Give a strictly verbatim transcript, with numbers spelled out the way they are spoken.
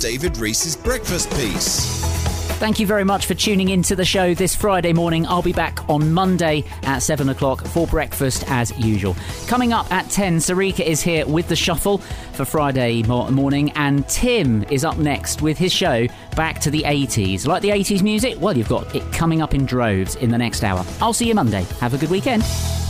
David Rees's breakfast piece. Thank you very much for tuning into the show this Friday morning. I'll be back on Monday at seven o'clock for breakfast as usual. Coming up at ten, Sarika is here with the Shuffle for Friday morning, and Tim is up next with his show Back to the eighties. Like the eighties music? Well, you've got it coming up in droves in the next hour. I'll see you Monday. Have a good weekend.